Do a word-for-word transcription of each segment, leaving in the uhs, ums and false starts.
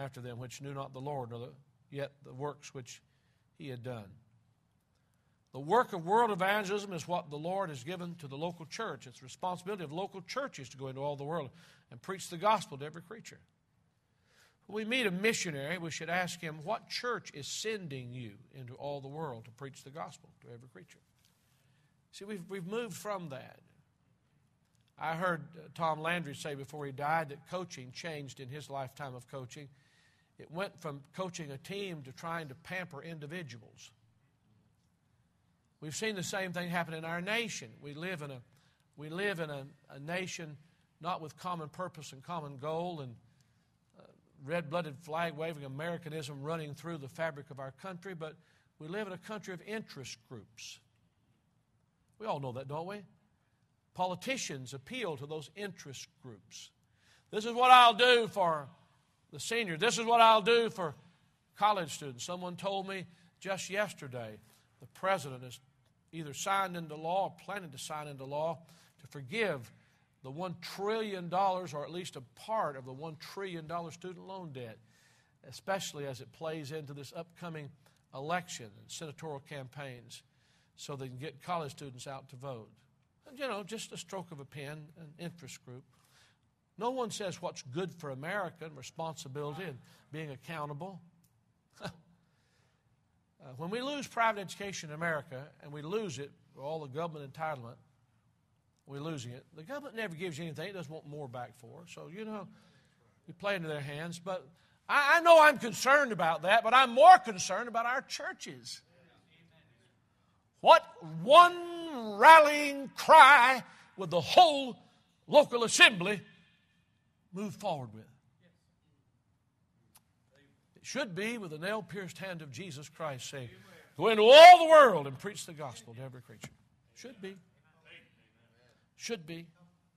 after them which knew not the Lord, nor the, yet the works which he had done. The work of world evangelism is what the Lord has given to the local church. It's the responsibility of local churches to go into all the world and preach the gospel to every creature. When we meet a missionary, we should ask him, what church is sending you into all the world to preach the gospel to every creature? See, we've, we've moved from that. I heard uh, Tom Landry say before he died that coaching changed in his lifetime of coaching. It went from coaching a team to trying to pamper individuals. We've seen the same thing happen in our nation. We live in a, we live in a, a nation not with common purpose and common goal and uh, red-blooded flag-waving Americanism running through the fabric of our country, but we live in a country of interest groups. We all know that, don't we? Politicians appeal to those interest groups. This is what I'll do for the seniors. This is what I'll do for college students. Someone told me just yesterday the president has either signed into law or planning to sign into law to forgive the one trillion dollars, or at least a part of the one trillion dollars student loan debt, especially as it plays into this upcoming election and senatorial campaigns, so they can get college students out to vote. And, you know, just a stroke of a pen, an interest group. No one says what's good for America and responsibility and being accountable. uh, when we lose private education in America, and we lose it for all the government entitlement, we're losing it. The government never gives you anything. It doesn't want more back for. So, you know, we play into their hands. But I, I know I'm concerned about that, but I'm more concerned about our churches. What one rallying cry would the whole local assembly move forward with? It should be with the nail-pierced hand of Jesus Christ saying, go into all the world and preach the gospel to every creature. Should be. Should be.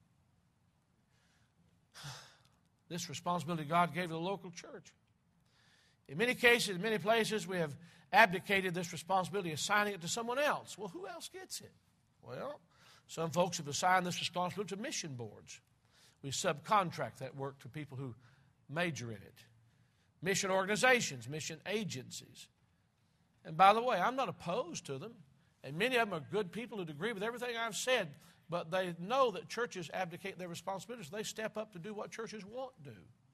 This responsibility God gave to the local church. In many cases, in many places, we have abdicated this responsibility, assigning it to someone else. Well, who else gets it? Well, some folks have assigned this responsibility to mission boards. We subcontract that work to people who major in it. Mission organizations, mission agencies. And by the way, I'm not opposed to them. And many of them are good people who agree with everything I've said. But they know that churches abdicate their responsibilities. They step up to do what churches won't do.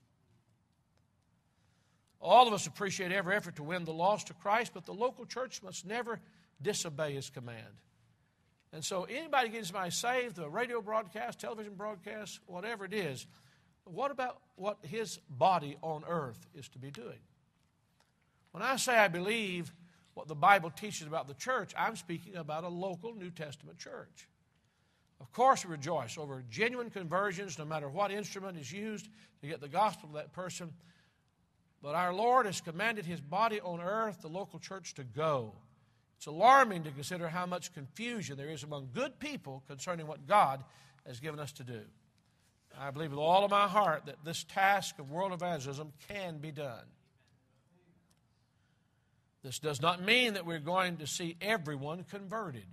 All of us appreciate every effort to win the lost to Christ, but the local church must never disobey His command. And so anybody getting somebody saved, a radio broadcast, television broadcast, whatever it is, what about what His body on earth is to be doing? When I say I believe what the Bible teaches about the church, I'm speaking about a local New Testament church. Of course, we rejoice over genuine conversions, no matter what instrument is used to get the gospel to that person. But our Lord has commanded His body on earth, the local church, to go. It's alarming to consider how much confusion there is among good people concerning what God has given us to do. I believe with all of my heart that this task of world evangelism can be done. This does not mean that we're going to see everyone converted.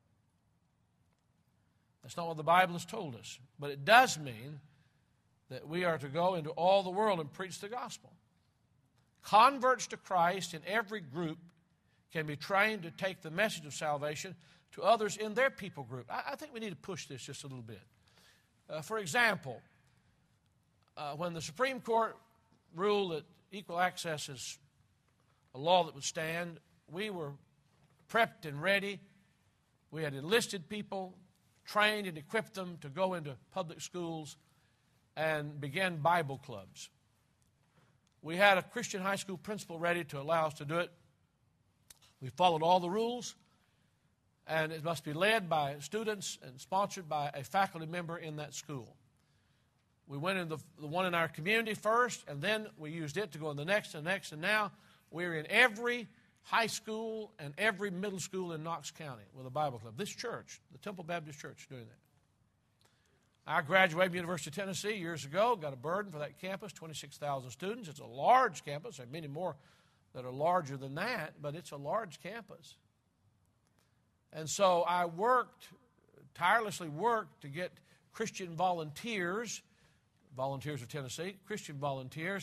That's not what the Bible has told us. But it does mean that we are to go into all the world and preach the gospel. Converts to Christ in every group can be trained to take the message of salvation to others in their people group. I, I think we need to push this just a little bit. Uh, for example, uh, when the Supreme Court ruled that equal access is a law that would stand, we were prepped and ready. We had enlisted people, trained and equipped them to go into public schools and begin Bible clubs. We had a Christian high school principal ready to allow us to do it. We followed all the rules, and it must be led by students and sponsored by a faculty member in that school. We went in the, the one in our community first, and then we used it to go in the next and next, and now we're in every high school and every middle school in Knox County with a Bible club. This church, the Temple Baptist Church, is doing that. I graduated from the University of Tennessee years ago, got a burden for that campus, twenty-six thousand students. It's a large campus. There are many more that are larger than that, but it's a large campus. And so I worked, tirelessly worked to get Christian volunteers, volunteers of Tennessee, Christian volunteers,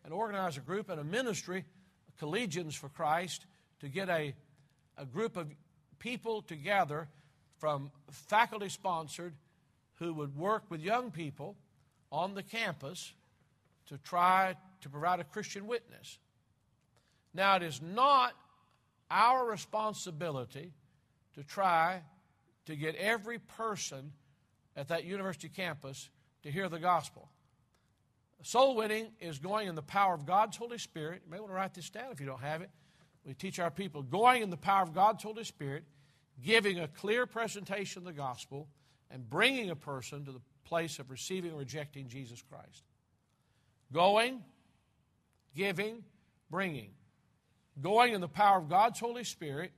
and organize a group and a ministry, Collegians for Christ, to get a, a group of people together from faculty-sponsored who would work with young people on the campus to try to provide a Christian witness. Now, it is not our responsibility to try to get every person at that university campus to hear the gospel. Soul winning is going in the power of God's Holy Spirit. You may want to write this down if you don't have it. We teach our people going in the power of God's Holy Spirit, giving a clear presentation of the gospel, and bringing a person to the place of receiving or rejecting Jesus Christ. Going, giving, bringing. Going in the power of God's Holy Spirit,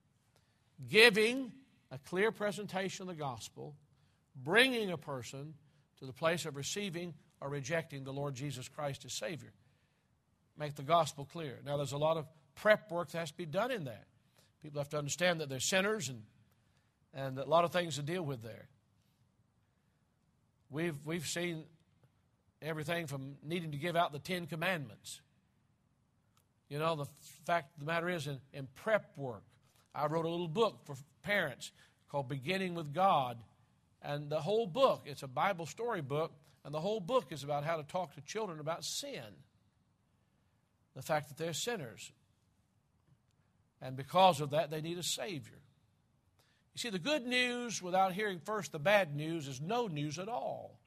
giving a clear presentation of the gospel, bringing a person to the place of receiving or rejecting the Lord Jesus Christ as Savior. Make the gospel clear. Now, there's a lot of prep work that has to be done in that. People have to understand that they're sinners and, and a lot of things to deal with there. We've, we've seen everything from needing to give out the Ten Commandments. You know, the fact of the matter is, in, in prep work, I wrote a little book for parents called Beginning with God. And the whole book, it's a Bible story book, and the whole book is about how to talk to children about sin. The fact that they're sinners. And because of that, they need a Savior. You see, the good news without hearing first the bad news is no news at all.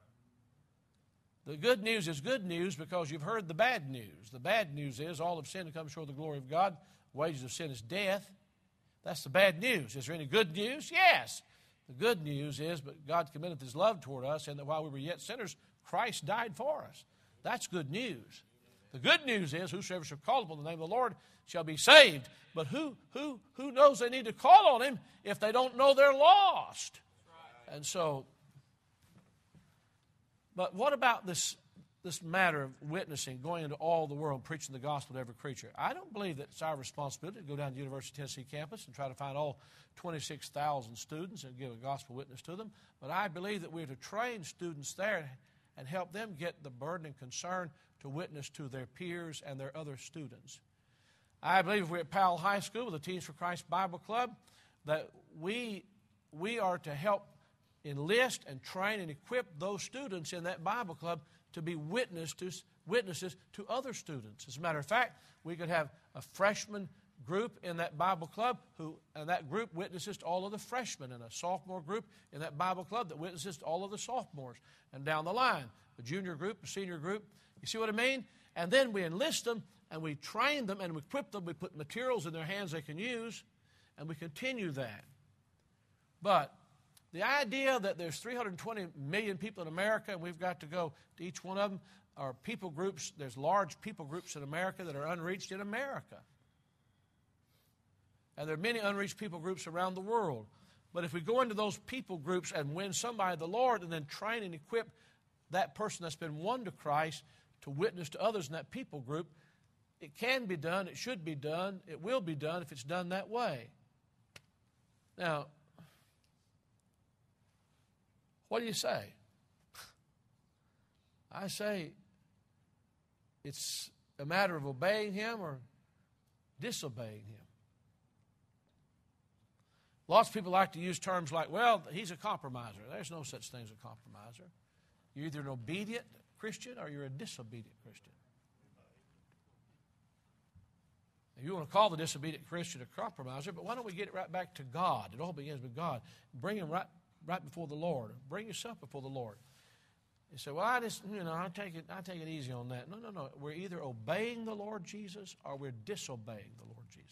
The good news is good news because you've heard the bad news. The bad news is all of sin and come short of the glory of God. Wages of sin is death. That's the bad news. Is there any good news? Yes. The good news is, but God commendeth His love toward us, and that while we were yet sinners, Christ died for us. That's good news. The good news is, whosoever shall call upon the name of the Lord shall be saved. But who, who, who knows they need to call on Him if they don't know they're lost? And so, but what about this, this matter of witnessing, going into all the world, preaching the gospel to every creature? I don't believe that it's our responsibility to go down to the University of Tennessee campus and try to find all twenty-six thousand students and give a gospel witness to them. But I believe that we're to train students there and help them get the burden and concern to witness to their peers and their other students. I believe if we're at Powell High School with the Teens for Christ Bible Club, that we, we are to help enlist and train and equip those students in that Bible club to be witness to, witnesses to other students. As a matter of fact, we could have a freshman group in that Bible club, who, and that group witnesses to all of the freshmen, and a sophomore group in that Bible club that witnesses to all of the sophomores, and down the line, the junior group, the senior group. You see what I mean? And then we enlist them, and we train them, and we equip them. We put materials in their hands they can use, and we continue that. But the idea that there's three hundred twenty million people in America, and we've got to go to each one of them, are people groups. There's large people groups in America that are unreached in America. And there are many unreached people groups around the world. But if we go into those people groups and win somebody to the Lord and then train and equip that person that's been won to Christ to witness to others in that people group, it can be done, it should be done, it will be done if it's done that way. Now, what do you say? I say it's a matter of obeying Him or disobeying Him. Lots of people like to use terms like, well, he's a compromiser. There's no such thing as a compromiser. You're either an obedient Christian or you're a disobedient Christian. If you want to call the disobedient Christian a compromiser, but why don't we get it right back to God? It all begins with God. Bring him right, right before the Lord. Bring yourself before the Lord. You say, well, I just, you know, I take it, I take it easy on that. No, no, no. We're either obeying the Lord Jesus or we're disobeying the Lord Jesus.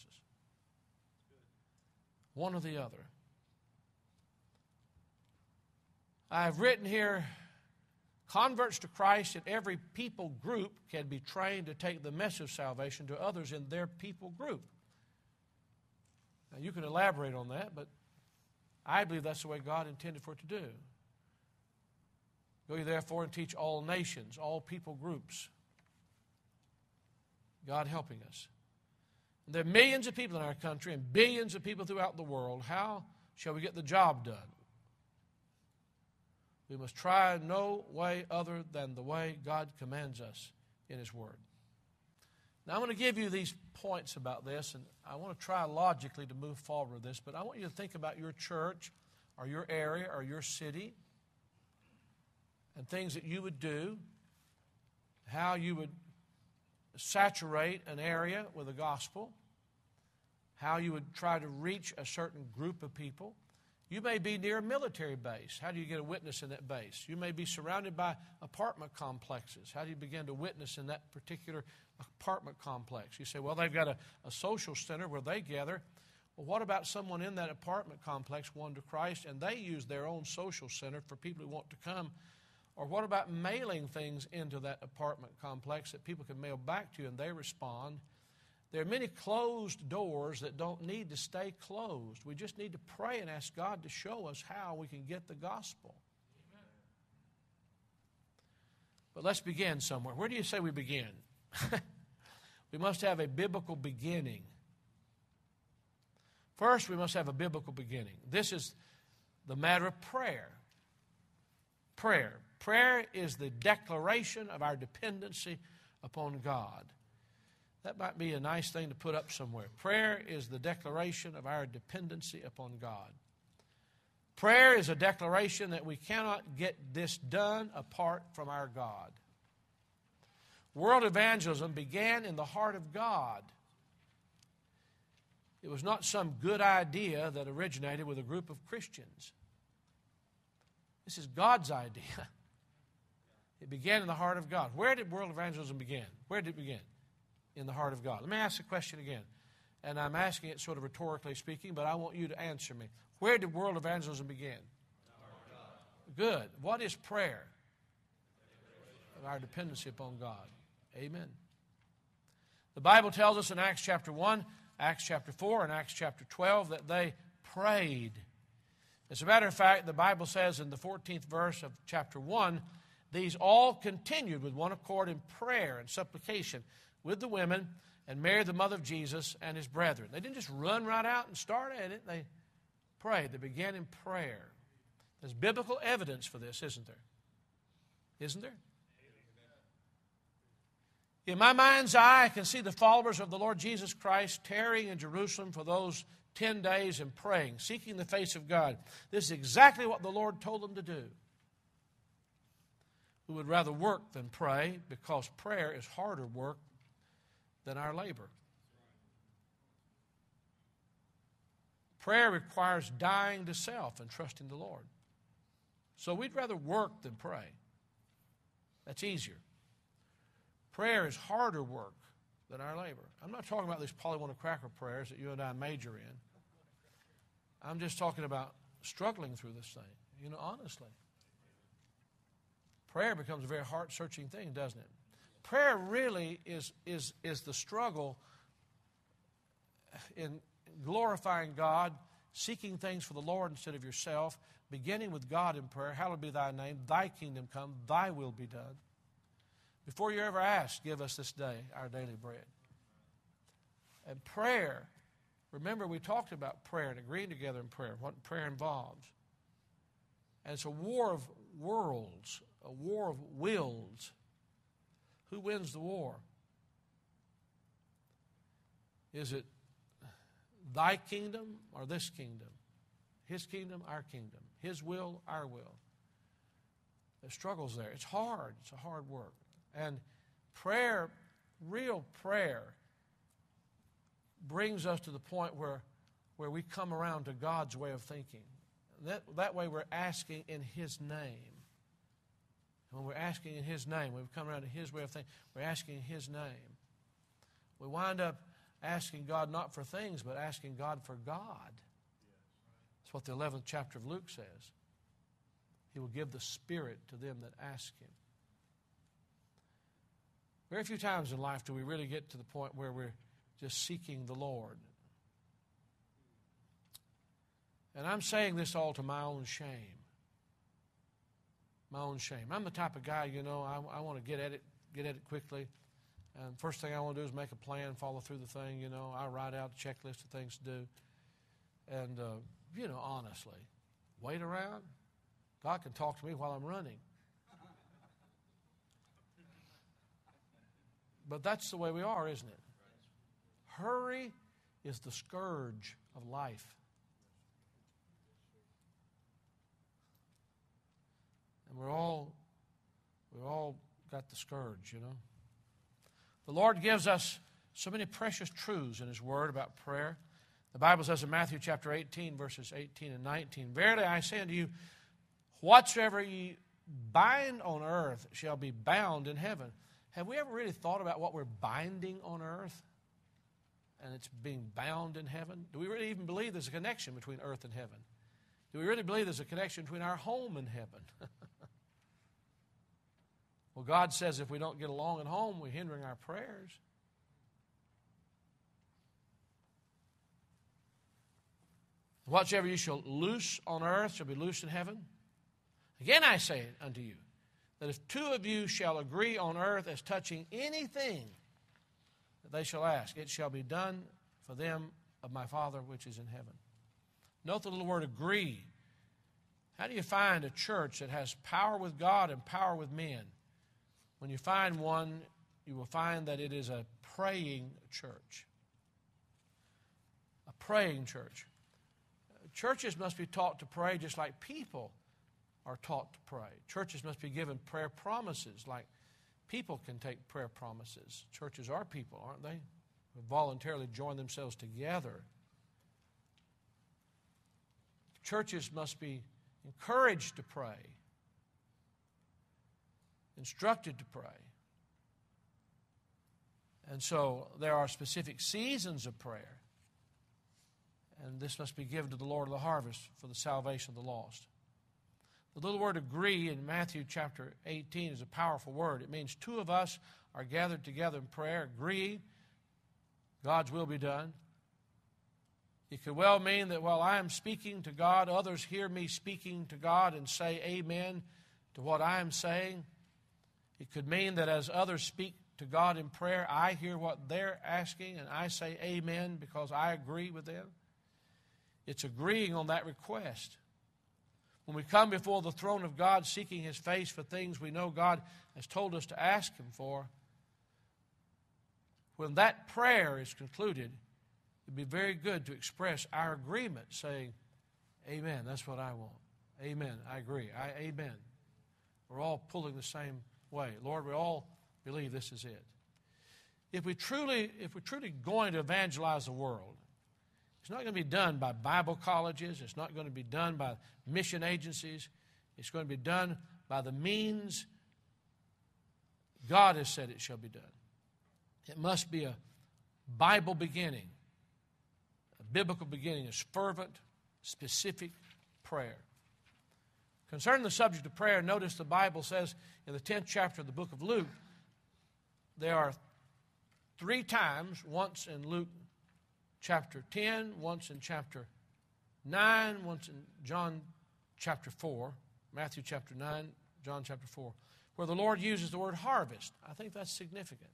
One or the other. I've written here, converts to Christ in every people group can be trained to take the message of salvation to others in their people group. Now, you can elaborate on that, but I believe that's the way God intended for it to do. Go ye therefore and teach all nations, all people groups. God helping us. There are millions of people in our country and billions of people throughout the world. How shall we get the job done? We must try no way other than the way God commands us in His Word. Now, I'm going to give you these points about this, and I want to try logically to move forward with this, but I want you to think about your church or your area or your city and things that you would do, how you would saturate an area with the gospel, how you would try to reach a certain group of people. You may be near a military base. How do you get a witness in that base? You may be surrounded by apartment complexes. How do you begin to witness in that particular apartment complex? You say, well, they've got a, a social center where they gather. Well, what about someone in that apartment complex won to Christ and they use their own social center for people who want to come? Or what about mailing things into that apartment complex that people can mail back to you and they respond? There are many closed doors that don't need to stay closed. We just need to pray and ask God to show us how we can get the gospel. Amen. But let's begin somewhere. Where do you say we begin? We must have a biblical beginning. First, we must have a biblical beginning. This is the matter of prayer. Prayer. Prayer is the declaration of our dependency upon God. That might be a nice thing to put up somewhere. Prayer is the declaration of our dependency upon God. Prayer is a declaration that we cannot get this done apart from our God. World evangelism began in the heart of God. It was not some good idea that originated with a group of Christians. This is God's idea. It began in the heart of God. Where did world evangelism begin? Where did it begin? In the heart of God. Let me ask the question again. And I'm asking it sort of rhetorically speaking, but I want you to answer me. Where did world evangelism begin? Good. What is prayer? Our dependency upon God. Amen. The Bible tells us in Acts chapter one, Acts chapter four, and Acts chapter twelve that they prayed. As a matter of fact, the Bible says in the fourteenth verse of chapter one, these all continued with one accord in prayer and supplication with the women and Mary, the mother of Jesus, and his brethren. They didn't just run right out and start at it. They prayed. They began in prayer. There's biblical evidence for this, isn't there? Isn't there? In my mind's eye, I can see the followers of the Lord Jesus Christ tarrying in Jerusalem for those ten days and praying, seeking the face of God. This is exactly what the Lord told them to do. We would rather work than pray because prayer is harder work than our labor. Prayer requires dying to self and trusting the Lord. So we'd rather work than pray. That's easier. Prayer is harder work than our labor. I'm not talking about these polywana cracker prayers that you and I major in. I'm just talking about struggling through this thing, you know, honestly. Prayer becomes a very heart-searching thing, doesn't it? Prayer really is, is, is the struggle in glorifying God, seeking things for the Lord instead of yourself, beginning with God in prayer. Hallowed be thy name, thy kingdom come, thy will be done. Before you ever ask, give us this day our daily bread. And prayer, remember we talked about prayer and agreeing together in prayer, what prayer involves. And it's a war of worlds, a war of wills. Who wins the war? Is it thy kingdom or this kingdom? His kingdom, our kingdom. His will, our will. There's struggles there. It's hard. It's a hard work. And prayer, real prayer, brings us to the point where, where we come around to God's way of thinking. That, that way we're asking in His name. And when we're asking in His name, we've come around to His way of thinking, we're asking in His name. We wind up asking God not for things, but asking God for God. That's what the eleventh chapter of Luke says. He will give the Spirit to them that ask Him. Very few times in life do we really get to the point where we're just seeking the Lord. And I'm saying this all to my own shame. My own shame. I'm the type of guy, you know, I, I want to get at it, get at it quickly. And first thing I want to do is make a plan, follow through the thing, you know. I write out a checklist of things to do. And, uh, you know, honestly, wait around. God can talk to me while I'm running. But that's the way we are, isn't it? Hurry is the scourge of life. And we're all, we're all got the scourge, you know. The Lord gives us so many precious truths in His Word about prayer. The Bible says in Matthew chapter eighteen, verses eighteen and nineteen, "Verily I say unto you, whatsoever ye bind on earth shall be bound in heaven." Have we ever really thought about what we're binding on earth? And it's being bound in heaven? Do we really even believe there's a connection between earth and heaven? Do we really believe there's a connection between our home and heaven? Well, God says if we don't get along at home, we're hindering our prayers. "Whatsoever you shall loose on earth shall be loosed in heaven. Again I say unto you, that if two of you shall agree on earth as touching anything that they shall ask, it shall be done for them of my Father which is in heaven." Note the little word agree. How do you find a church that has power with God and power with men? When you find one, you will find that it is a praying church. A praying church. Churches must be taught to pray just like people are taught to pray. Churches must be given prayer promises like people can take prayer promises. Churches are people, aren't they? Who voluntarily join themselves together. Churches must be encouraged to pray, instructed to pray. And so there are specific seasons of prayer. And this must be given to the Lord of the harvest for the salvation of the lost. The little word agree in Matthew chapter eighteen is a powerful word. It means two of us are gathered together in prayer, agree, God's will be done. It could well mean that while I am speaking to God, others hear me speaking to God and say amen to what I am saying. It could mean that as others speak to God in prayer, I hear what they're asking and I say amen because I agree with them. It's agreeing on that request. When we come before the throne of God seeking His face for things we know God has told us to ask Him for, when that prayer is concluded, it would be very good to express our agreement, saying, amen, that's what I want. Amen, I agree. I, amen. We're all pulling the same way. Lord, we all believe this is it. If we truly, if we're truly going to evangelize the world, it's not going to be done by Bible colleges. It's not going to be done by mission agencies. It's going to be done by the means God has said it shall be done. It must be a Bible beginning. A biblical beginning is fervent, specific prayer. Concerning the subject of prayer, notice the Bible says in the tenth chapter of the book of Luke, there are three times, once in Luke chapter ten, once in chapter nine, once in John chapter four, Matthew chapter nine, John chapter four, where the Lord uses the word harvest. I think that's significant.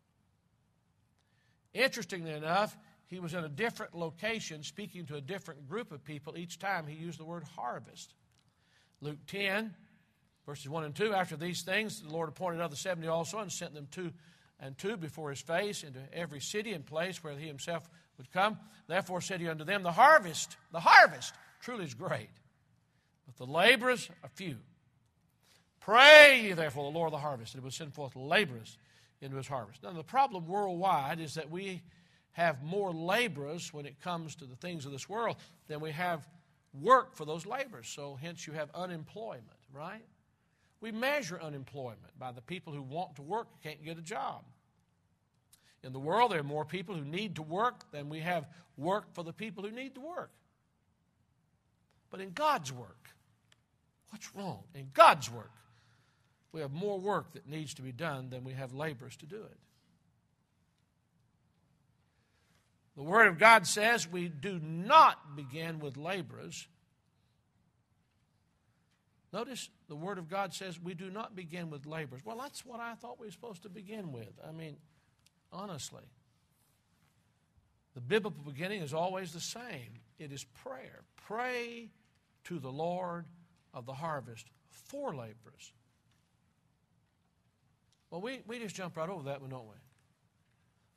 Interestingly enough, He was in a different location speaking to a different group of people each time He used the word harvest. Luke ten, verses one and two, after these things, the Lord appointed other seventy also and sent them two and two before His face into every city and place where He Himself would come. Therefore said He unto them, the harvest, the harvest truly is great, but the laborers are few. Pray ye therefore the Lord of the harvest, that He will send forth laborers into His harvest. Now the problem worldwide is that we have more laborers when it comes to the things of this world than we have work for those laborers. So hence you have unemployment, right? We measure unemployment by the people who want to work and can't get a job. In the world, there are more people who need to work than we have work for the people who need to work. But in God's work, what's wrong? In God's work, we have more work that needs to be done than we have laborers to do it. The Word of God says we do not begin with laborers. Notice the Word of God says we do not begin with laborers. Well, that's what I thought we were supposed to begin with. I mean, honestly, the biblical beginning is always the same. It is prayer. Pray to the Lord of the harvest for laborers. Well, we, we just jump right over that one, don't we?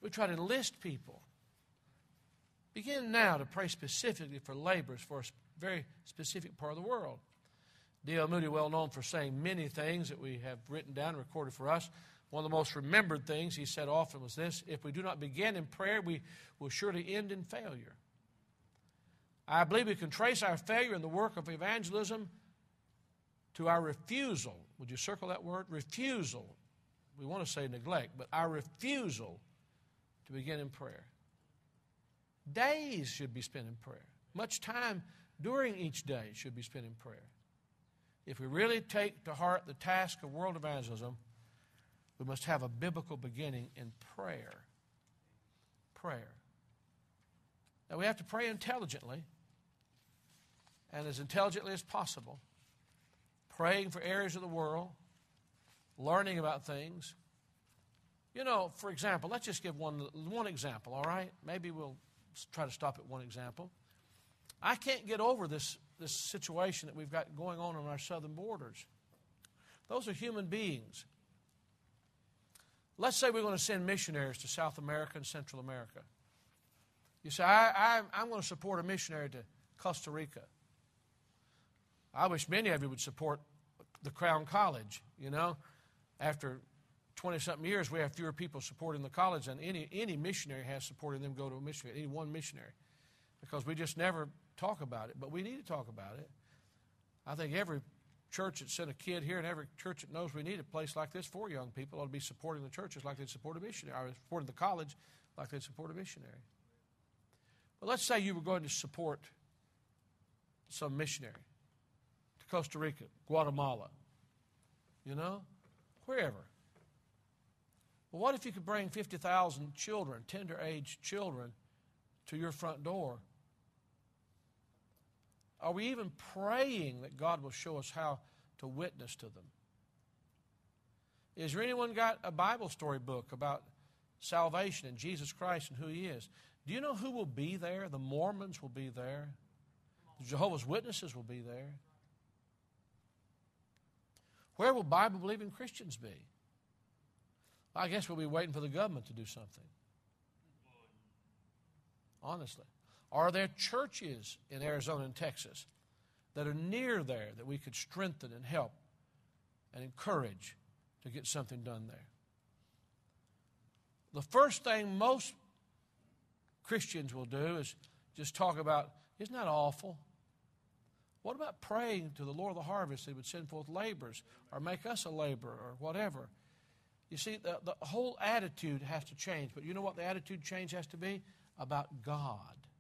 We try to enlist people. Begin now to pray specifically for laborers for a very specific part of the world. D L Moody, well known for saying many things that we have written down and recorded for us. One of the most remembered things he said often was this: if we do not begin in prayer, we will surely end in failure. I believe we can trace our failure in the work of evangelism to our refusal. Would you circle that word? Refusal. We want to say neglect, but our refusal to begin in prayer. Days should be spent in prayer. Much time during each day should be spent in prayer. If we really take to heart the task of world evangelism, we must have a biblical beginning in prayer. Prayer. Now we have to pray intelligently, and as intelligently as possible. Praying for areas of the world, learning about things. You know, for example, let's just give one, one example, all right? Maybe we'll try to stop at one example. I can't get over this, this situation that we've got going on on our southern borders. Those are human beings. Let's say we're going to send missionaries to South America and Central America. You say, I, I, I'm going to support a missionary to Costa Rica. I wish many of you would support the Crown College, you know. After twenty-something years, we have fewer people supporting the college than any, any missionary has supporting them go to a missionary, any one missionary. Because we just never talk about it, but we need to talk about it. I think every church that sent a kid here and every church that knows we need a place like this for young people ought to be supporting the churches like they'd support a missionary, or supporting the college like they'd support a missionary. But let's say you were going to support some missionary to Costa Rica, Guatemala, you know, wherever. Well, what if you could bring fifty thousand children, tender-age children, to your front door? Are we even praying that God will show us how to witness to them? Is there anyone got a Bible story book about salvation and Jesus Christ and who He is? Do you know who will be there? The Mormons will be there. The Jehovah's Witnesses will be there. Where will Bible-believing Christians be? I guess we'll be waiting for the government to do something. Honestly. Are there churches in Arizona and Texas that are near there that we could strengthen and help and encourage to get something done there? The first thing most Christians will do is just talk about, isn't that awful? What about praying to the Lord of the harvest that He would send forth laborers or make us a laborer or whatever? You see, the, the whole attitude has to change. But you know what the attitude change has to be? About God.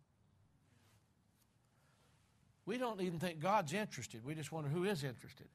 We don't even think God's interested. We just wonder who is interested.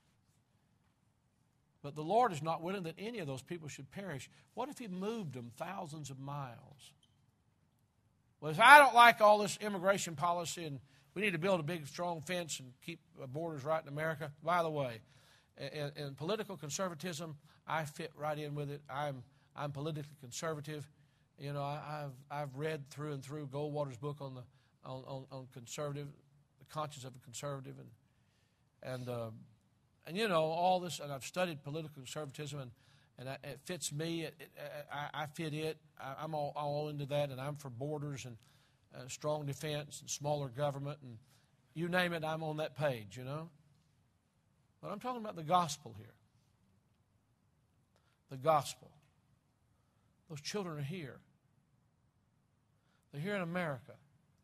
But the Lord is not willing that any of those people should perish. What if He moved them thousands of miles? Well, if I don't like all this immigration policy and we need to build a big, strong fence and keep borders right in America. By the way, in, in political conservatism, I fit right in with it. I'm I'm politically conservative. You know, I, I've I've read through and through Goldwater's book on the on, on, on conservative, the conscience of a conservative, and and uh, and you know all this. And I've studied political conservatism, and and I, it fits me. It, it, I, I fit it. I, I'm all all into that, and I'm for borders and uh, strong defense and smaller government, and you name it, I'm on that page. You know, but I'm talking about the gospel here. The gospel. Those children are here. They're here in America.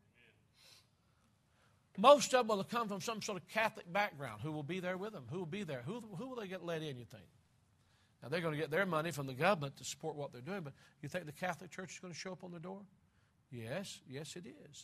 Most of them will come from some sort of Catholic background. Who will be there with them? Who will be there? Who, who will they get let in, you think? Now, they're going to get their money from the government to support what they're doing, but you think the Catholic Church is going to show up on their door? Yes, yes it is.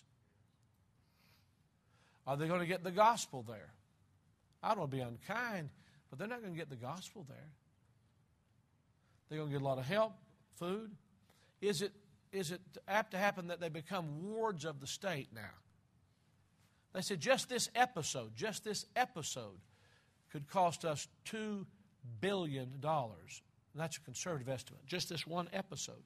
Are they going to get the gospel there? I don't want to be unkind, but they're not going to get the gospel there. They're going to get a lot of help, food. Is it, is it apt to happen that they become wards of the state now? They said just this episode, just this episode could cost us two billion dollars. And that's a conservative estimate, just this one episode.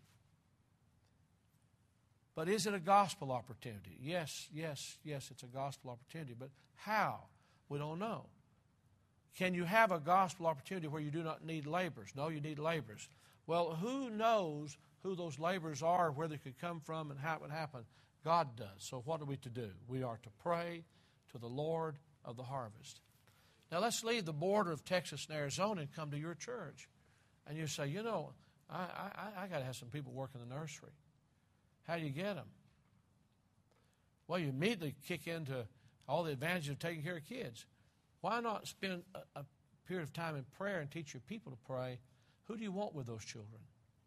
But is it a gospel opportunity? Yes, yes, yes, it's a gospel opportunity. But how? We don't know. Can you have a gospel opportunity where you do not need laborers? No, you need laborers. Well, who knows who those laborers are, where they could come from, and how it would happen. God does. So what are we to do? We are to pray to the Lord of the harvest. Now let's leave the border of Texas and Arizona and come to your church. And you say, you know, I, I, I got to have some people work in the nursery. How do you get them? Well, you immediately kick into all the advantages of taking care of kids. Why not spend a, a period of time in prayer and teach your people to pray? Who do you want with those children?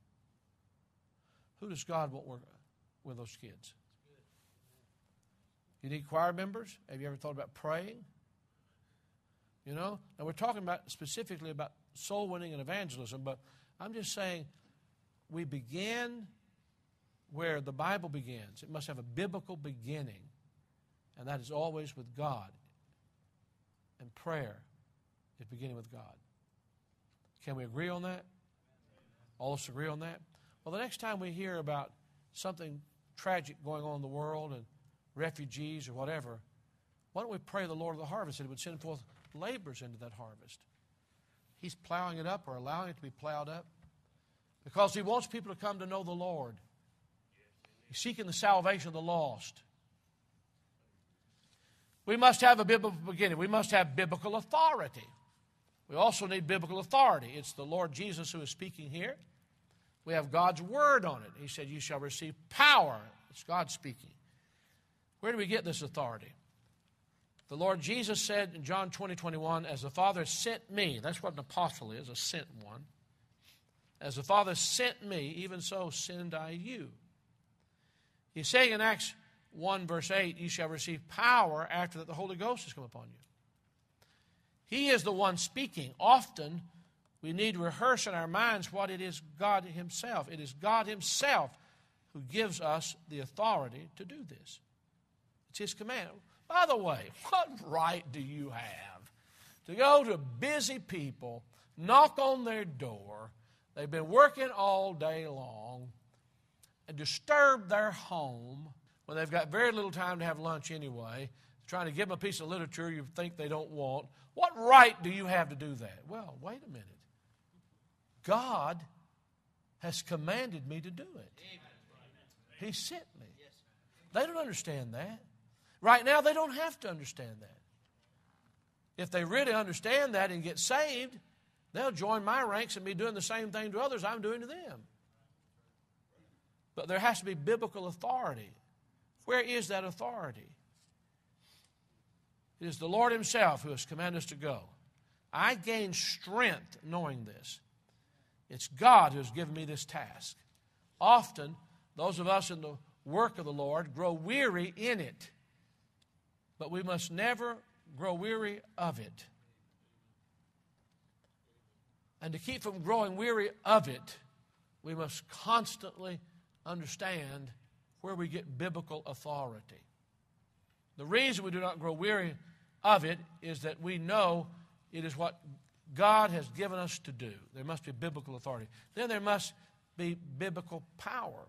Who does God want work with those kids? You need choir members? Have you ever thought about praying? You know? Now we're talking about specifically about soul winning and evangelism, but I'm just saying we begin where the Bible begins. It must have a biblical beginning, and that is always with God. And prayer is beginning with God. Can we agree on that? All of us agree on that? Well, the next time we hear about something tragic going on in the world and refugees or whatever, why don't we pray the Lord of the harvest that He would send forth laborers into that harvest? He's plowing it up or allowing it to be plowed up because He wants people to come to know the Lord. He's seeking the salvation of the lost. We must have a biblical beginning. We must have biblical authority. We also need biblical authority. It's the Lord Jesus who is speaking here. We have God's word on it. He said, you shall receive power. It's God speaking. Where do we get this authority? The Lord Jesus said in John twenty, twenty-one, as the Father sent me, that's what an apostle is, a sent one. As the Father sent me, even so send I you. He's saying in Acts one, verse eight, you shall receive power after that the Holy Ghost has come upon you. He is the one speaking. Often we need to rehearse in our minds what it is God Himself. It is God Himself who gives us the authority to do this. It's His command. By the way, what right do you have to go to busy people, knock on their door, they've been working all day long, and disturb their home when they've got very little time to have lunch anyway, trying to give them a piece of literature you think they don't want? What right do you have to do that? Well, wait a minute. God has commanded me to do it. He sent me. They don't understand that. Right now, they don't have to understand that. If they really understand that and get saved, they'll join my ranks and be doing the same thing to others I'm doing to them. But there has to be biblical authority. Where is that authority? It is the Lord Himself who has commanded us to go. I gain strength knowing this. It's God who has given me this task. Often, those of us in the work of the Lord grow weary in it. But we must never grow weary of it. And to keep from growing weary of it, we must constantly understand where we get biblical authority. The reason we do not grow weary of it is that we know it is what God has given us to do. There must be biblical authority. Then there must be biblical power.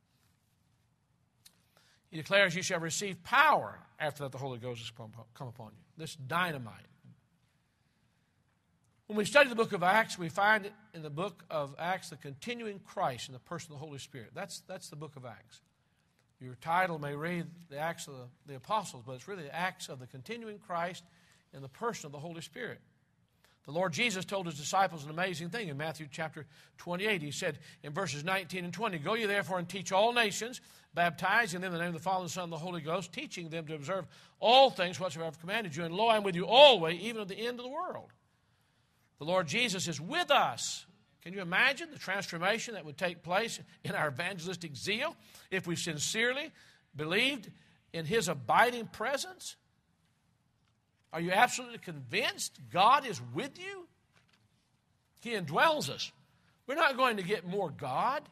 He declares, you shall receive power after that the Holy Ghost has come upon you. This dynamite. When we study the book of Acts, we find in the book of Acts the continuing Christ in the person of the Holy Spirit. That's, that's the book of Acts. Your title may read the Acts of the, the Apostles, but it's really the Acts of the continuing Christ in the person of the Holy Spirit. The Lord Jesus told His disciples an amazing thing in Matthew chapter twenty-eight. He said in verses nineteen and twenty, go ye therefore and teach all nations, baptizing them in the name of the Father, and the Son, and the Holy Ghost, teaching them to observe all things whatsoever I have commanded you. And lo, I am with you always, even to the end of the world. The Lord Jesus is with us. Can you imagine the transformation that would take place in our evangelistic zeal if we sincerely believed in His abiding presence? Are you absolutely convinced God is with you? He indwells us. We're not going to get more God.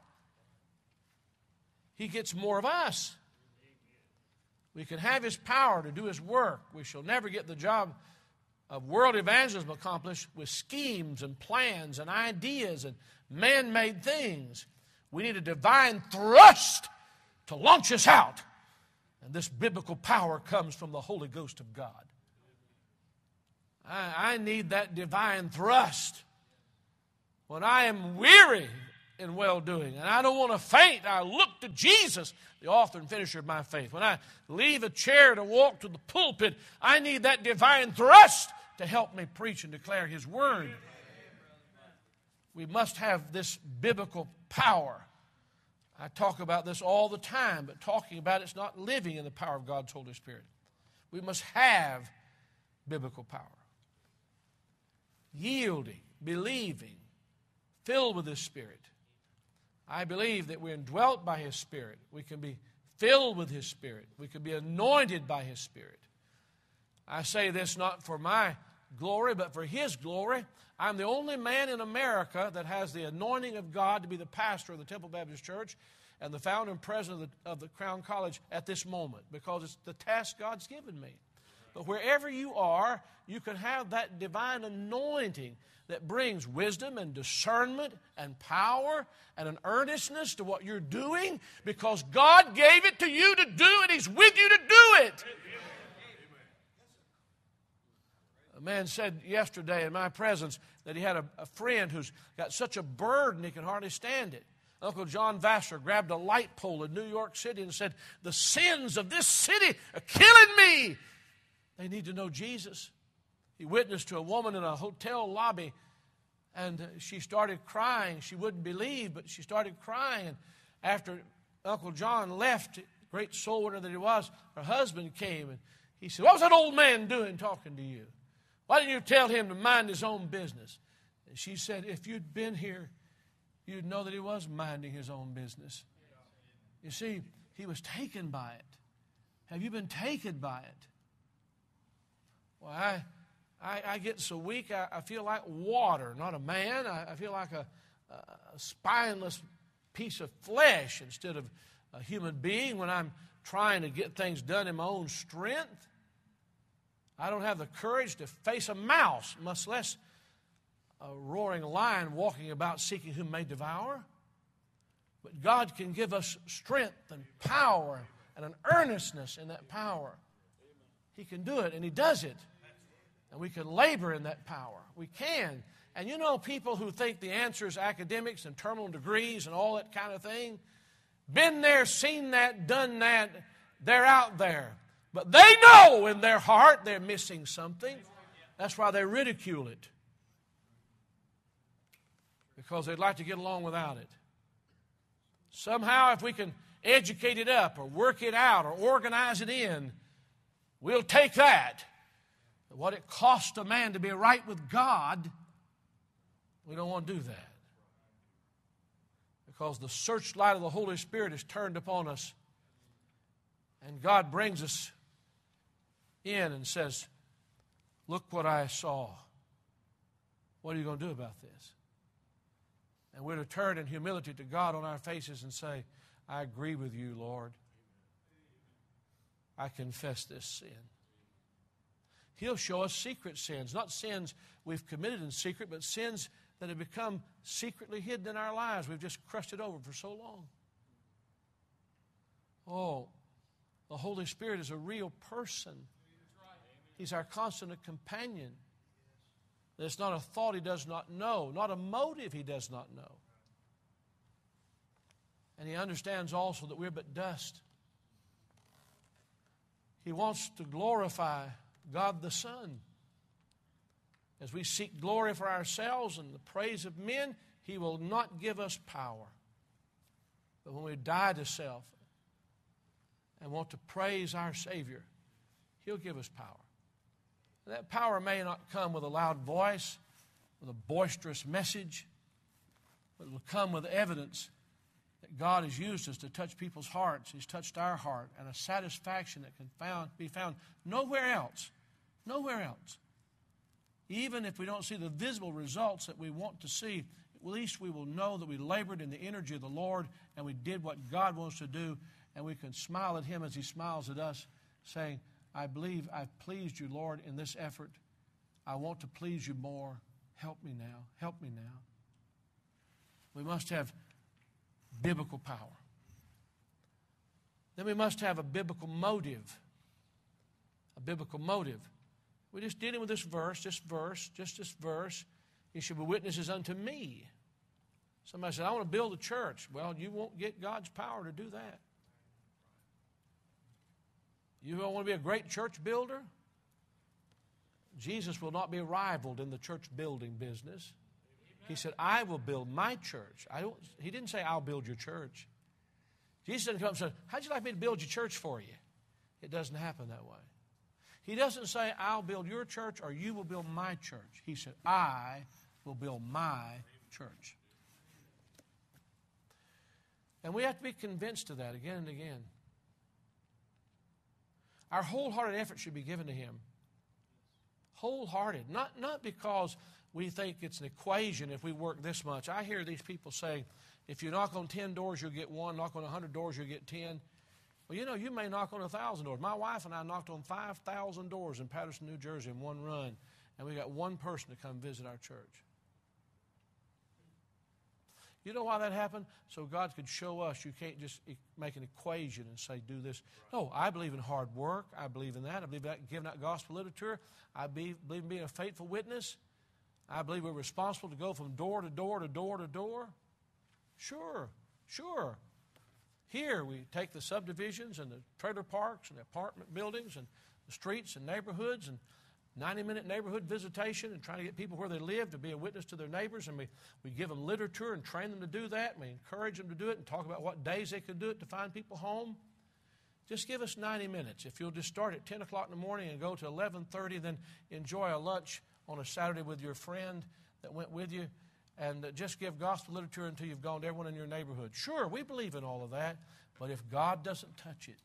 He gets more of us. We can have His power to do His work. We shall never get the job of world evangelism accomplished with schemes and plans and ideas and man-made things. We need a divine thrust to launch us out. And this biblical power comes from the Holy Ghost of God. I, I need that divine thrust. When I am weary in well-doing. And I don't want to faint. I look to Jesus, the author and finisher of my faith. When I leave a chair to walk to the pulpit, I need that divine thrust to help me preach and declare His Word. We must have this biblical power. I talk about this all the time, but talking about it's not living in the power of God's Holy Spirit. We must have biblical power. Yielding, believing, filled with His Spirit. I believe that we're indwelt by His Spirit. We can be filled with His Spirit. We can be anointed by His Spirit. I say this not for my glory, but for His glory. I'm the only man in America that has the anointing of God to be the pastor of the Temple Baptist Church and the founder and president of the, of the Crown College at this moment, because it's the task God's given me. But wherever you are, you can have that divine anointing that brings wisdom and discernment and power and an earnestness to what you're doing, because God gave it to you to do, and He's with you to do it. A man said yesterday in my presence that he had a, a friend who's got such a burden he can hardly stand it. Uncle John Vassar grabbed a light pole in New York City and said, "The sins of this city are killing me. They need to know Jesus." He witnessed to a woman in a hotel lobby, and she started crying. She wouldn't believe, but she started crying. And after Uncle John left, great soul winner that he was, her husband came, and he said, "What was that old man doing talking to you? Why didn't you tell him to mind his own business?" And she said, "If you'd been here, you'd know that he was minding his own business." You see, he was taken by it. Have you been taken by it? Well, I, I, I get so weak, I, I feel like water, not a man. I, I feel like a, a spineless piece of flesh instead of a human being when I'm trying to get things done in my own strength. I don't have the courage to face a mouse, much less a roaring lion walking about seeking whom may devour. But God can give us strength and power and an earnestness in that power. He can do it, and He does it. And we can labor in that power. We can. And you know, people who think the answer is academics and terminal degrees and all that kind of thing, been there, seen that, done that, they're out there. But they know in their heart they're missing something. That's why they ridicule it. Because they'd like to get along without it. Somehow, if we can educate it up or work it out or organize it in, we'll take that. But what it costs a man to be right with God, we don't want to do that. Because the searchlight of the Holy Spirit is turned upon us. And God brings us in and says, "Look what I saw. What are you going to do about this?" And we're to turn in humility to God on our faces and say, "I agree with you, Lord. I confess this sin." He'll show us secret sins, not sins we've committed in secret, but sins that have become secretly hidden in our lives. We've just crushed it over for so long. Oh, the Holy Spirit is a real person. He's our constant companion. It's not a thought He does not know, not a motive He does not know. And He understands also that we're but dust. He wants to glorify God the Son. As we seek glory for ourselves and the praise of men, He will not give us power. But when we die to self and want to praise our Savior, He'll give us power. And that power may not come with a loud voice, with a boisterous message, but it will come with evidence that God has used us to touch people's hearts. He's touched our heart, and a satisfaction that can found, be found nowhere else. Nowhere else. Even if we don't see the visible results that we want to see, at least we will know that we labored in the energy of the Lord and we did what God wants to do, and we can smile at Him as He smiles at us, saying, "I believe I've pleased you, Lord, in this effort. I want to please you more. Help me now. Help me now." We must have biblical power. Then we must have a biblical motive. A biblical motive. We're just dealing with this verse, this verse, just this verse. "You shall be witnesses unto me." Somebody said, I want to build a church. Well, you won't get God's power to do that. You don't want to be a great church builder? Jesus will not be rivaled in the church building business. He said, I will build my church. I don't, he didn't say, I'll build your church. Jesus didn't come and say, how'd you like me to build your church for you? It doesn't happen that way. He doesn't say, I'll build your church or you will build my church. He said, I will build my church. And we have to be convinced of that again and again. Our wholehearted effort should be given to Him. Wholehearted. Not, not because we think it's an equation if we work this much. I hear these people saying, if you knock on ten doors, you'll get one. Knock on one hundred doors, you'll get ten. Well, you know, you may knock on one thousand doors. My wife and I knocked on five thousand doors in Patterson, New Jersey in one run. And we got one person to come visit our church. You know why that happened? So God could show us you can't just make an equation and say, do this. No, I believe in hard work. I believe in that. I believe in giving out gospel literature. I believe in being a faithful witness. I believe we're responsible to go from door to door to door to door. Sure, sure. Here we take the subdivisions and the trailer parks and the apartment buildings and the streets and neighborhoods and ninety-minute neighborhood visitation and trying to get people where they live to be a witness to their neighbors. And we, we give them literature and train them to do that. And we encourage them to do it and talk about what days they could do it to find people home. Just give us ninety minutes. If you'll just start at ten o'clock in the morning and go to eleven thirty, then enjoy a lunch on a Saturday with your friend that went with you. And just give gospel literature until you've gone to everyone in your neighborhood. Sure, we believe in all of that. But if God doesn't touch it,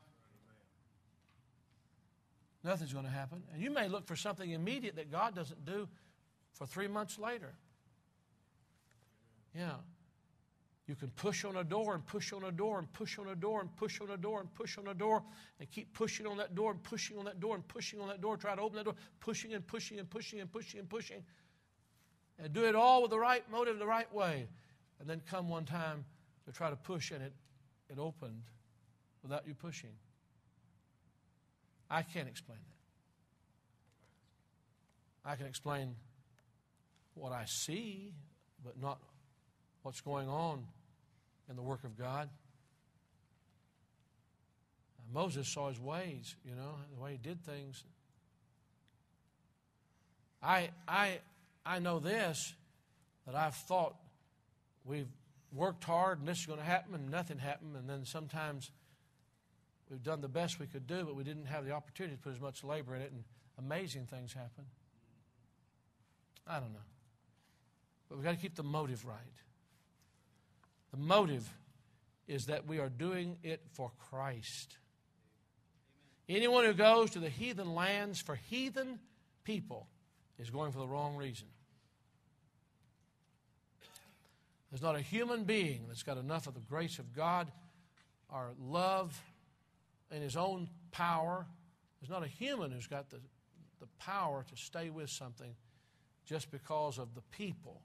nothing's going to happen. And you may look for something immediate that God doesn't do for three months later. Yeah. You can push on a door and push on a door and push on a door and push on a door and push on a door and keep pushing on that door and pushing on that door and pushing on that door, try to open that door, pushing and pushing and pushing and pushing and pushing. And do it all with the right motive, the right way. And then come one time to try to push and it, it opened without you pushing. I can't explain that. I can explain what I see, but not what's going on in the work of God. Now, Moses saw his ways, you know, the way he did things. I, I, I know this, that I've thought we've worked hard and this is going to happen and nothing happened, and then sometimes we've done the best we could do, but we didn't have the opportunity to put as much labor in it, and amazing things happen. I don't know. But we've got to keep the motive right. The motive is that we are doing it for Christ. Anyone who goes to the heathen lands for heathen people is going for the wrong reason. There's not a human being that's got enough of the grace of God or love in his own power. There's not a human who's got the, the power to stay with something just because of the people.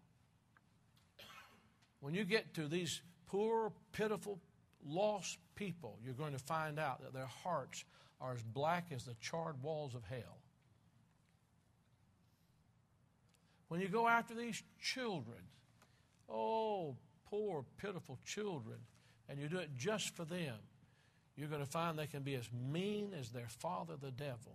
When you get to these poor, pitiful, lost people, you're going to find out that their hearts are as black as the charred walls of hell. When you go after these children, oh, poor, pitiful children, and you do it just for them, you're going to find they can be as mean as their father, the devil.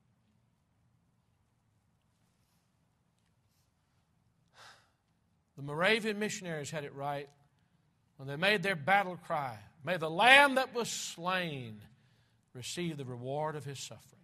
The Moravian missionaries had it right when they made their battle cry, "May the Lamb that was slain receive the reward of his suffering."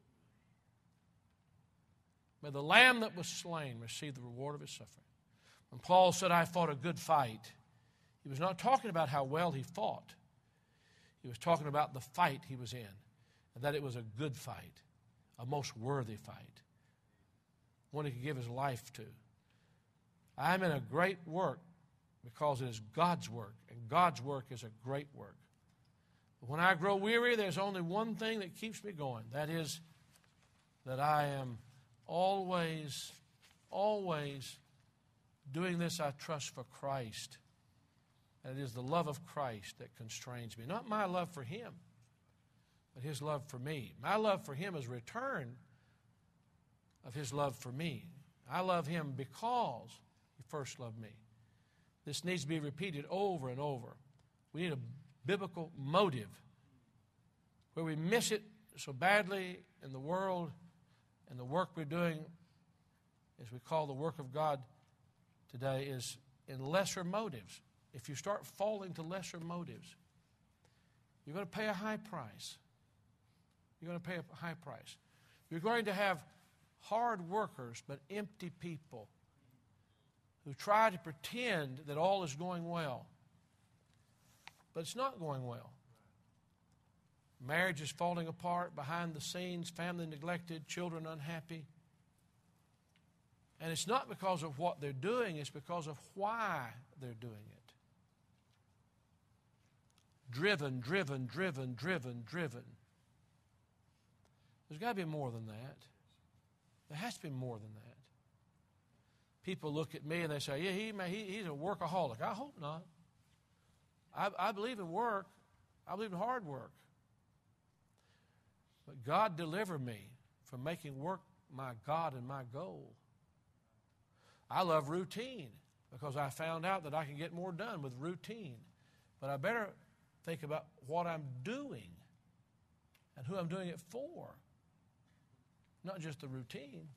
May the Lamb that was slain receive the reward of his suffering. When Paul said, "I fought a good fight," he was not talking about how well he fought. He was talking about the fight he was in, and that it was a good fight, a most worthy fight, one he could give his life to. I'm in a great work because it is God's work, and God's work is a great work. But when I grow weary, there's only one thing that keeps me going. That is that I am always, always doing this, I trust, for Christ. And it is the love of Christ that constrains me. Not my love for him, but his love for me. My love for him is a return of his love for me. I love him because he first loved me. This needs to be repeated over and over. We need a biblical motive. Where we miss it so badly in the world and the work we're doing, as we call the work of God today, is in lesser motives. If you start falling to lesser motives, you're going to pay a high price. You're going to pay a high price. You're going to have hard workers but empty people who try to pretend that all is going well. But it's not going well. Marriage is falling apart behind the scenes, family neglected, children unhappy. And it's not because of what they're doing, it's because of why they're doing it. Driven, driven, driven, driven, driven. There's got to be more than that. There has to be more than that. People look at me and they say, yeah, he, he, he's a workaholic. I hope not. I, I believe in work. I believe in hard work. But God delivered me from making work my God and my goal. I love routine because I found out that I can get more done with routine. But I better think about what I'm doing and who I'm doing it for, not just the routine.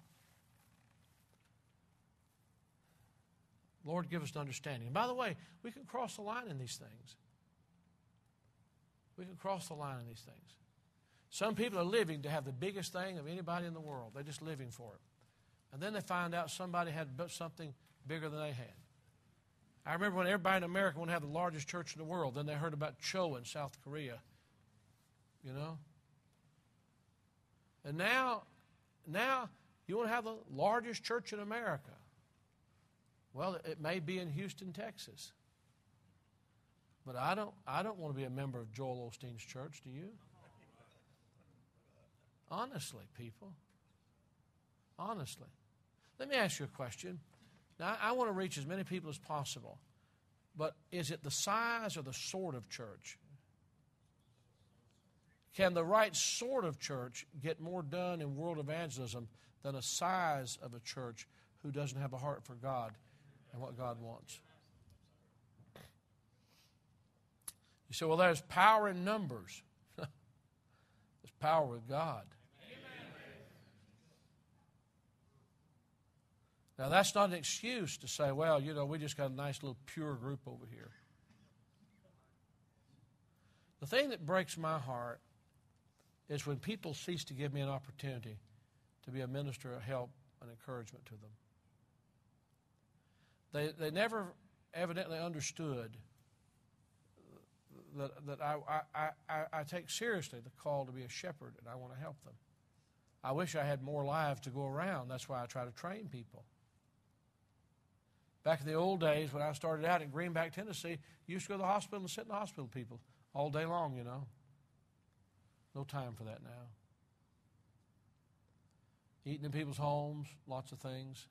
Lord, give us an understanding. And by the way, we can cross the line in these things. We can cross the line in these things. Some people are living to have the biggest thing of anybody in the world. They're just living for it. And then they find out somebody had something bigger than they had. I remember when everybody in America wanted to have the largest church in the world. Then they heard about Cho in South Korea. You know? And now, now you want to have the largest church in America. Well, it may be in Houston, Texas. But I don't, I don't want to be a member of Joel Osteen's church, do you? Honestly, people. Honestly. Let me ask you a question. Now, I want to reach as many people as possible. But is it the size or the sort of church? Can the right sort of church get more done in world evangelism than a size of a church who doesn't have a heart for God and what God wants? You say, well, there's power in numbers. There's power with God. Now, that's not an excuse to say, well, you know, we just got a nice little pure group over here. The thing that breaks my heart is when people cease to give me an opportunity to be a minister of help and encouragement to them. They, they never evidently understood that, that I, I, I, I take seriously the call to be a shepherd, and I want to help them. I wish I had more lives to go around. That's why I try to train people. Back in the old days when I started out in Greenback, Tennessee, you used to go to the hospital and sit in the hospital with people all day long, you know. No time for that now. Eating in people's homes, lots of things.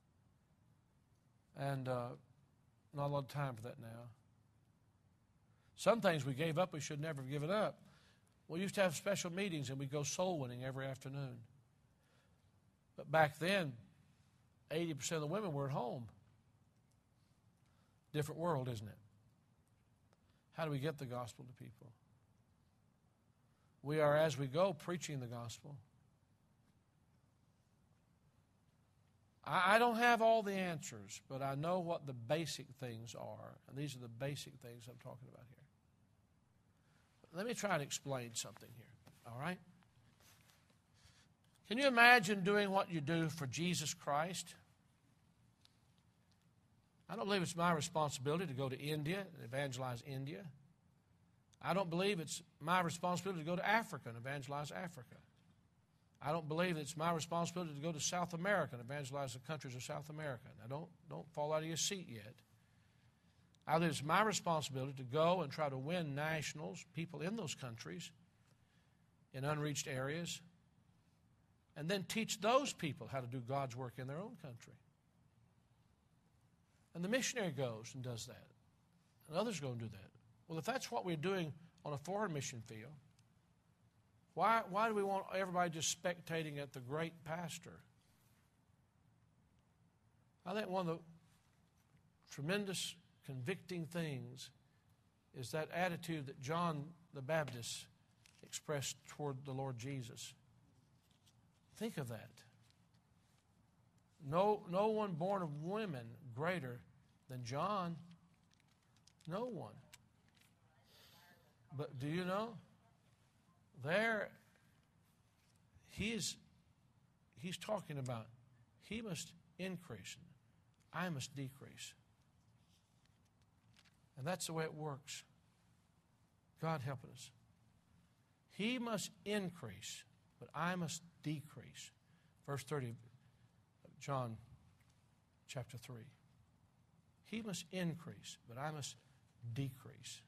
And uh, not a lot of time for that now. Some things we gave up we should never have given up. We used to have special meetings and we'd go soul winning every afternoon. But back then, eighty percent of the women were at home. Different world, isn't it? How do we get the gospel to people? We are, as we go, preaching the gospel. I, I don't have all the answers, but I know what the basic things are. And these are the basic things I'm talking about here. Let me try to explain something here, all right? Can you imagine doing what you do for Jesus Christ? I don't believe it's my responsibility to go to India and evangelize India. I don't believe it's my responsibility to go to Africa and evangelize Africa. I don't believe it's my responsibility to go to South America and evangelize the countries of South America. Now, don't, don't fall out of your seat yet. I believe it's my responsibility to go and try to win nationals, people in those countries, in unreached areas, and then teach those people how to do God's work in their own country. And the missionary goes and does that. And others go and do that. Well, if that's what we're doing on a foreign mission field, why, why do we want everybody just spectating at the great pastor? I think one of the tremendous convicting things is that attitude that John the Baptist expressed toward the Lord Jesus. Think of that. No, no one born of women greater than John. No one. But do you know? There, he is, he's talking about he must increase, I must decrease. And that's the way it works. God help us. He must increase, but I must decrease. Verse thirty of John chapter three. He must increase, but I must decrease.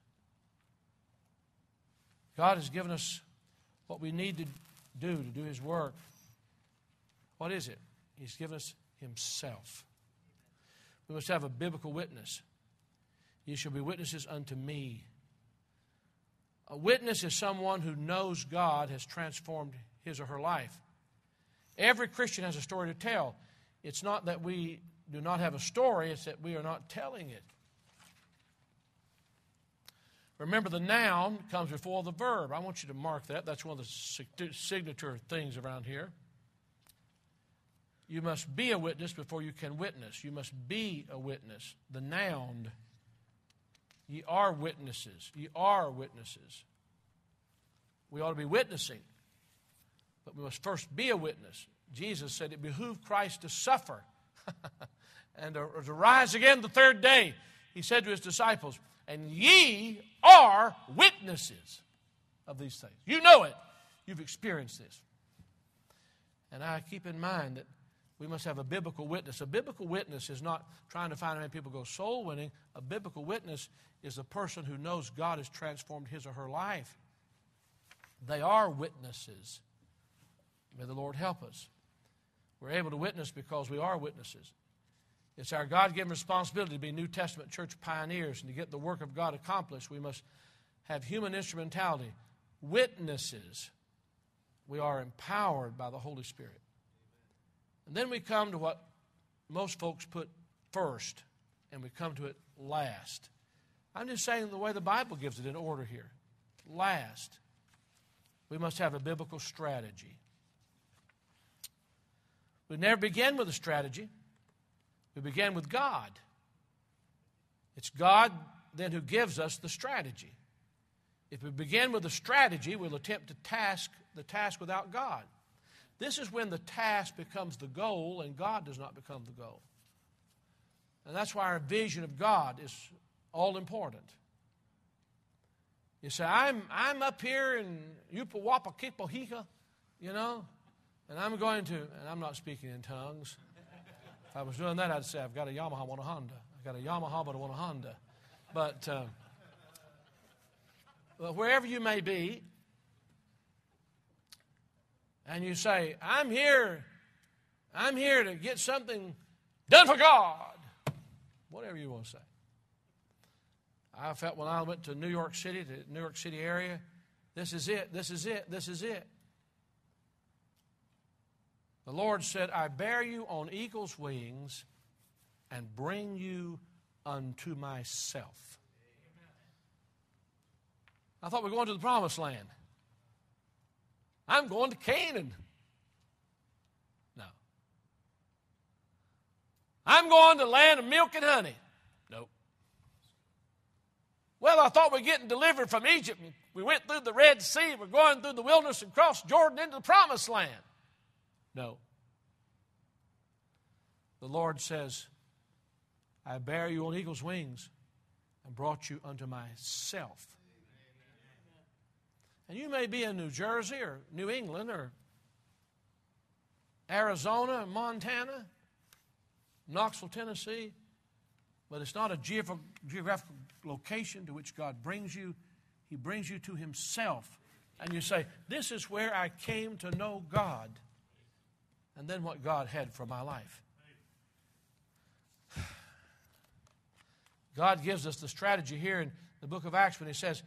God has given us what we need to do to do His work. What is it? He's given us Himself. We must have a biblical witness. You shall be witnesses unto me. A witness is someone who knows God has transformed his or her life. Every Christian has a story to tell. It's not that we do not have a story, it's that we are not telling it. Remember, the noun comes before the verb. I want you to mark that. That's one of the signature things around here. You must be a witness before you can witness. You must be a witness. The noun. Ye are witnesses. Ye are witnesses. We ought to be witnessing. But we must first be a witness. Jesus said it behooved Christ to suffer and to, to rise again the third day. He said to His disciples, and ye are witnesses of these things. You know it. You've experienced this. And I keep in mind that we must have a biblical witness. A biblical witness is not trying to find how many people go soul winning. A biblical witness is a person who knows God has transformed his or her life. They are witnesses. May the Lord help us. We're able to witness because we are witnesses. It's our God-given responsibility to be New Testament church pioneers and to get the work of God accomplished. We must have human instrumentality. Witnesses. We are empowered by the Holy Spirit. And then we come to what most folks put first, and we come to it last. I'm just saying the way the Bible gives it in order here. Last, we must have a biblical strategy. We never begin with a strategy. We begin with God. It's God then who gives us the strategy. If we begin with a strategy, we'll attempt to task the task without God. This is when the task becomes the goal and God does not become the goal. And that's why our vision of God is all important. You say, I'm I'm up here in Upawapa Kipohika, you know, and I'm going to, and I'm not speaking in tongues. If I was doing that, I'd say, I've got a Yamaha, I want a Honda. I've got a Yamaha, but I want a Honda. But uh, well, wherever you may be, and you say, I'm here, I'm here to get something done for God. Whatever you want to say. I felt when I went to New York City, the New York City area, this is it, this is it, this is it. The Lord said, I bear you on eagle's wings and bring you unto myself. I thought we were going to the promised land. I'm going to Canaan. No. I'm going to the land of milk and honey. Nope. Well, I thought we were getting delivered from Egypt. We went through the Red Sea. We're going through the wilderness and crossed Jordan into the promised land. No. The Lord says, I bear you on eagle's wings and brought you unto myself. And you may be in New Jersey or New England or Arizona or Montana, Knoxville, Tennessee, but it's not a geographical location to which God brings you. He brings you to Himself. And you say, this is where I came to know God. And then what God had for my life. God gives us the strategy here in the book of Acts when He says,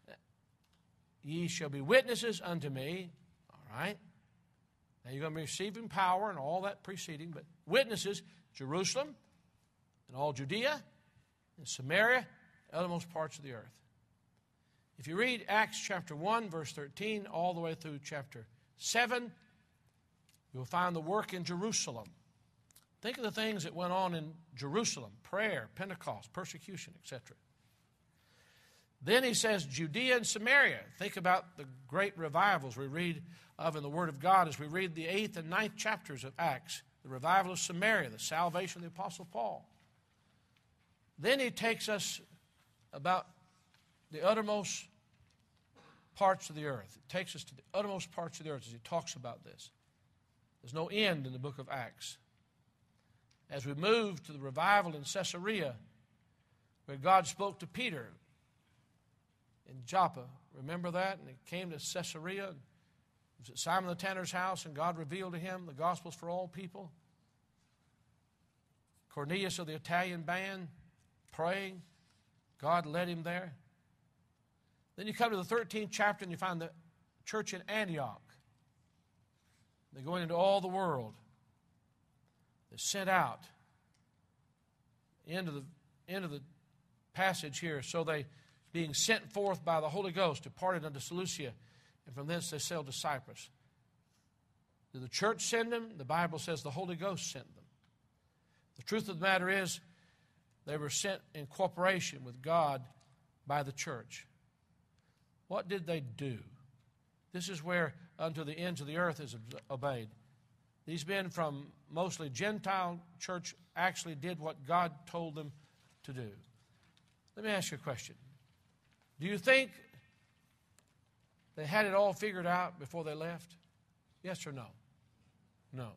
ye shall be witnesses unto me. All right. Now you're going to be receiving power and all that preceding, but witnesses, Jerusalem and all Judea in Samaria, the uttermost parts of the earth. If you read Acts chapter one, verse thirteen, all the way through chapter seven, you'll find the work in Jerusalem. Think of the things that went on in Jerusalem: prayer, Pentecost, persecution, et cetera. Then he says Judea and Samaria. Think about the great revivals we read of in the Word of God as we read the eighth and ninth chapters of Acts. The revival of Samaria, the salvation of the Apostle Paul. Then he takes us about the uttermost parts of the earth. It takes us to the uttermost parts of the earth as he talks about this. There's no end in the book of Acts. As we move to the revival in Caesarea, where God spoke to Peter in Joppa. Remember that? And he came to Caesarea. He was at Simon the tanner's house, and God revealed to him the gospels for all people. Cornelius of the Italian band praying. God led him there. Then you come to the thirteenth chapter and you find the church in Antioch. They're going into all the world. They're sent out. End of the, end of the passage here. So they, being sent forth by the Holy Ghost, departed unto Seleucia, and from thence they sailed to Cyprus. Did the church send them? The Bible says the Holy Ghost sent them. The truth of the matter is, they were sent in cooperation with God by the church. What did they do? This is where unto the ends of the earth is obeyed. These men from mostly Gentile church actually did what God told them to do. Let me ask you a question. Do you think they had it all figured out before they left? Yes or no? No.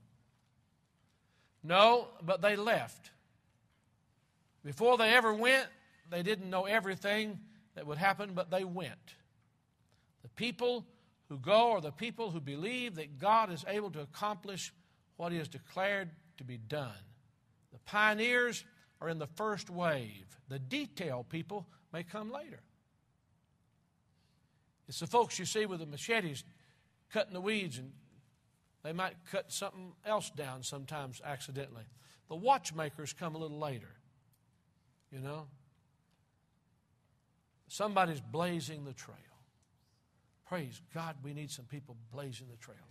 No, but they left. Before they ever went, they didn't know everything that would happen, but they went. The people who go are the people who believe that God is able to accomplish what He has declared to be done. The pioneers are in the first wave. The detail people may come later. It's the folks you see with the machetes cutting the weeds, and they might cut something else down sometimes accidentally. The watchmakers come a little later, you know. Somebody's blazing the trail. Praise God, we need some people blazing the trail.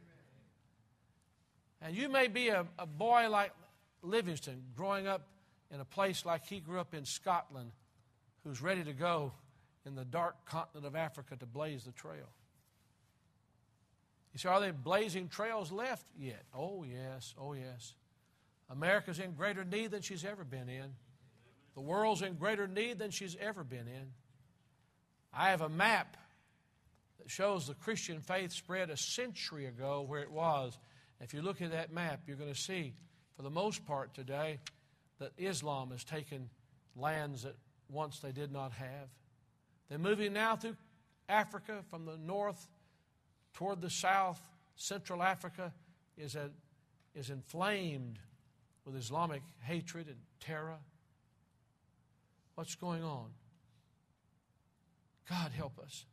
And you may be a, a boy like Livingston, growing up in a place like he grew up in Scotland, who's ready to go in the dark continent of Africa to blaze the trail. You say, are there blazing trails left yet? Oh, yes, oh, yes. America's in greater need than she's ever been in. The world's in greater need than she's ever been in. I have a map that shows the Christian faith spread a century ago where it was. If you look at that map, you're going to see, for the most part today, that Islam has taken lands that once they did not have. They're moving now through Africa from the north toward the south. Central Africa is, a, is inflamed with Islamic hatred and terror. What's going on? God help us.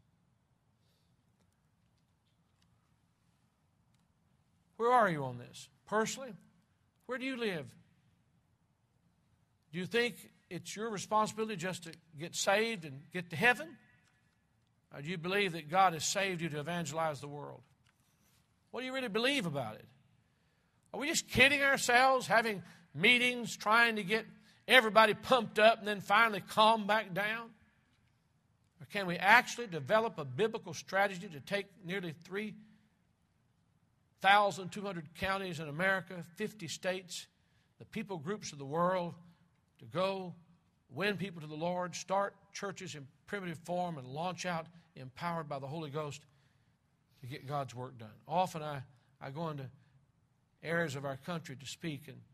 Where are you on this? Personally, where do you live? Do you think it's your responsibility just to get saved and get to heaven? Or do you believe that God has saved you to evangelize the world? What do you really believe about it? Are we just kidding ourselves, having meetings, trying to get everybody pumped up and then finally calm back down? Or can we actually develop a biblical strategy to take nearly three thousand two hundred counties in America, fifty states, the people groups of the world, to go win people to the Lord, start churches in primitive form, and launch out empowered by the Holy Ghost to get God's work done? Often I, I go into areas of our country to speak, and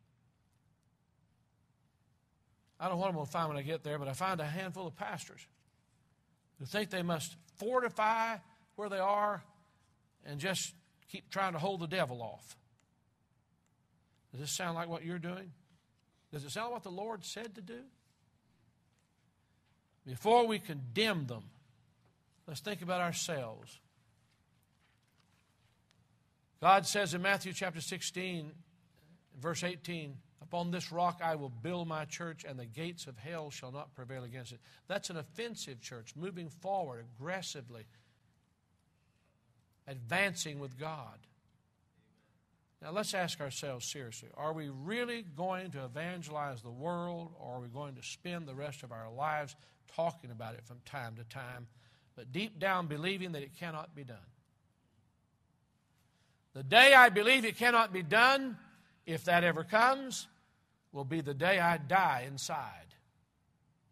I don't know what I'm going to find when I get there, but I find a handful of pastors who think they must fortify where they are and just keep trying to hold the devil off. Does this sound like what you're doing? Does it sound like what the Lord said to do? Before we condemn them, let's think about ourselves. God says in Matthew chapter sixteen, verse eighteen, Upon this rock I will build my church, and the gates of hell shall not prevail against it. That's an offensive church, moving forward aggressively, advancing with God. Now let's ask ourselves seriously, are we really going to evangelize the world, or are we going to spend the rest of our lives talking about it from time to time, but deep down believing that it cannot be done? The day I believe it cannot be done, if that ever comes, will be the day I die inside.